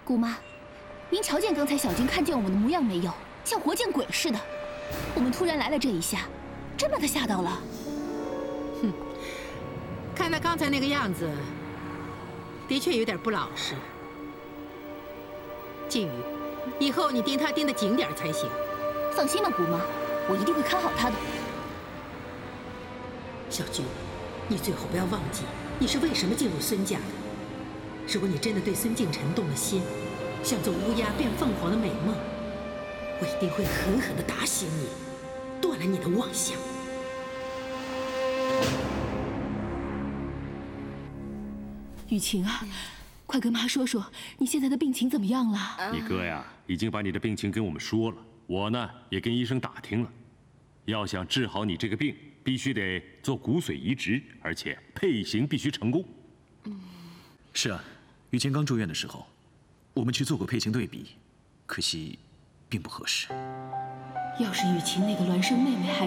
姑妈，您瞧见刚才小军看见我们的模样没有？像活见鬼似的。我们突然来了这一下，真把他吓到了。 哼，看他刚才那个样子，的确有点不老实。靖宇，以后你盯他盯得紧点才行。 放心吧，姑妈，我一定会看好他的。 小军，你最后不要忘记，你是为什么进入孙家的。如果你真的对孙敬臣动了心，想做乌鸦变凤凰的美梦，我一定会狠狠地打醒你，断了你的妄想。 雨晴啊，快跟妈说说你现在的病情怎么样了？ 你哥呀，已经把你的病情跟我们说了，我呢也跟医生打听了，要想治好你这个病，必须得做骨髓移植，而且配型必须成功。 是啊，雨晴刚住院的时候，我们去做过配型对比，可惜并不合适。 要是雨晴那个孪生妹妹还